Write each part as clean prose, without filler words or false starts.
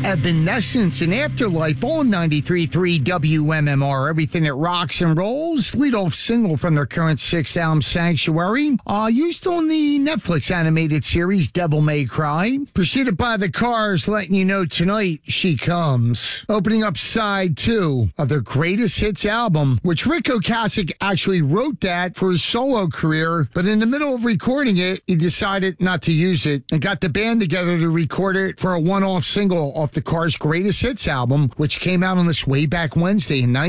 Evanescence and Afterlife on 93.3 WMMR. Everything that rocks and rolls. Lead-off single from their current 6th album, Sanctuary. Used on the Netflix animated series, Devil May Cry. Preceded by The Cars, letting you know tonight she comes. Opening up side 2 of their greatest hits album, which Rick Ocasek actually wrote that for his solo career, but in the middle of recording it, he decided not to use it and got the band together to record it for a one-off single off the Cars' greatest hits album, which came out on this way back Wednesday in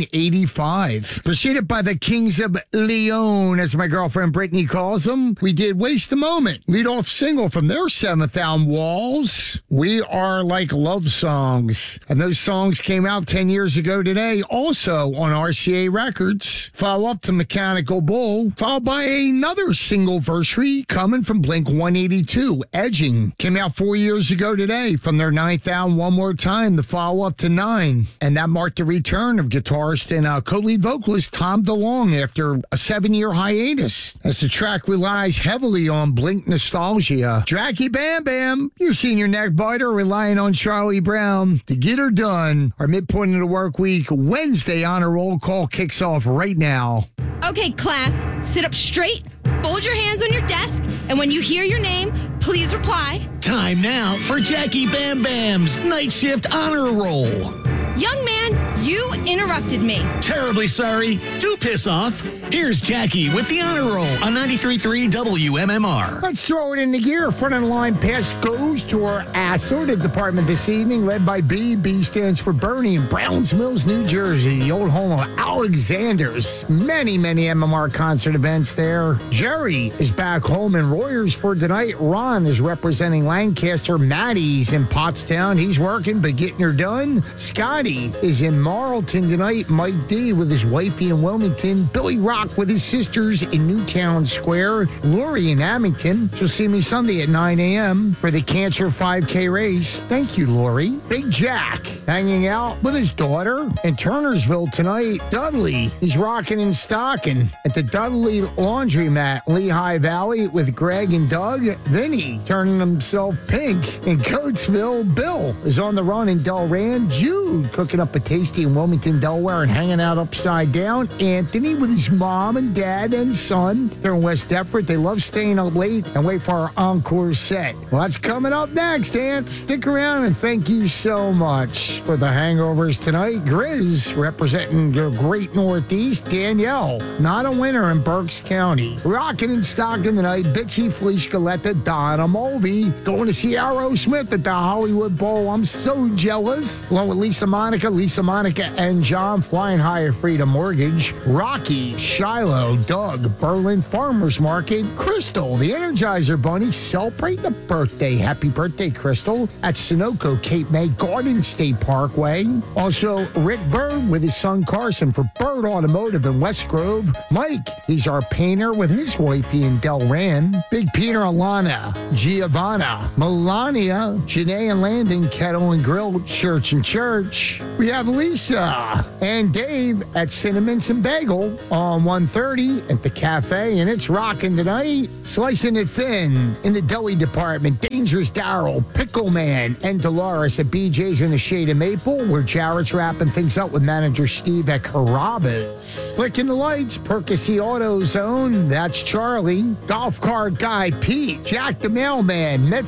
1985. Preceded by the Kings of Leon, as my girlfriend Brittany calls them, we did Waste a Moment, lead-off single from their 7th album, Walls. We Are Like Love Songs. And those songs came out 10 years ago today, also on RCA Records. Follow up to Mechanical Bull, followed by another single versary coming from Blink-182, Edging. Came out 4 years ago today from their 9th album, One More Time, the follow-up to 9. And that marked the return of guitarist and co-lead vocalist Tom DeLonge after a 7-year hiatus, as the track relies heavily on Blink nostalgia. Jackie Bam Bam, your senior neck biter, relying on Charlie Brown to get her done. Our midpoint of the work week, Wednesday honor roll call kicks off right now. Okay, class, sit up straight, fold your hands on your desk, and when you hear your name, please reply. Time now for Jackie Bam Bam's Night Shift Honor Roll. Young man, you interrupted me. Terribly sorry. Do piss off. Here's Jackie with the Honor Roll on 93.3 WMMR. Let's throw it in the gear. Front of the line pass goes to our assorted department this evening, led by B. B stands for Bernie in Browns Mills, New Jersey, the old home of Alexander's. Many MMR concert events there. Jerry is back home in Royers for tonight. Ron is representing Lancaster. Maddie's in Pottstown. He's working, but getting her done. Scotty is in Marlton tonight. Mike D with his wifey in Wilmington. Billy Rock with his sisters in Newtown Square. Lori in Abington. She'll see me Sunday at 9 a.m. for the Cancer 5K race. Thank you, Lori. Big Jack hanging out with his daughter in Turnersville tonight. Dudley, he's rocking and stocking at the Dudley Laundromat, Lehigh Valley, with Greg and Doug. Vinny turning himself pink in Coatesville. Bill is on the run in Delran. Jude cooking up a tasty in Wilmington, Delaware, and hanging out upside down. Anthony with his mom and dad and son. They're in West Deptford. They love staying up late and wait for our encore set. Well, that's coming up next, Ant. Stick around, and thank you so much for the hangovers tonight. Grizz representing the great Northeast. Danielle, not a winner in Berks County. Rocking and stocking tonight. Bitsy Felice Galetta, Donna Mulvey. Going to see Aerosmith at the Hollywood Bowl. I'm so jealous. Along with Lisa Monica, and John, flying high at Freedom Mortgage. Rocky, Shiloh, Doug, Berlin Farmers Market. Crystal, the Energizer Bunny, celebrating a birthday. Happy birthday, Crystal, at Sunoco, Cape May, Garden State Parkway. Also, Rick Bird with his son Carson for Bird Automotive in West Grove. Mike, he's our painter with his wifey in Delran. Big Peter, Alana, Giovanna, Melania, Janae and Landon, Kettle and Grill, Church and Church. We have Lisa and Dave at Cinnamons and Bagel on 130 at the cafe, and it's rocking tonight. Slicing it thin in the deli department. Dangerous Daryl, Pickle Man, and Dolores at BJ's in the Shade of Maple, where Jared's wrapping things up with manager Steve at Carrabba's. Flicking the lights, Percy Auto Zone, that's Charlie. Golf cart guy Pete, Jack the Mailman, Met